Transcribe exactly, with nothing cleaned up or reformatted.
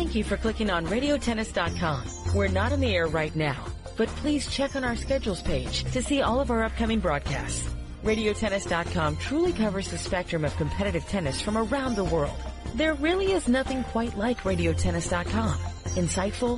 Thank you for clicking on radio tennis dot com. We're not on the air right now, but please check on our schedules page to see all of our upcoming broadcasts. radio tennis dot com truly covers the spectrum of competitive tennis from around the world. There really is nothing quite like radio tennis dot com. Insightful,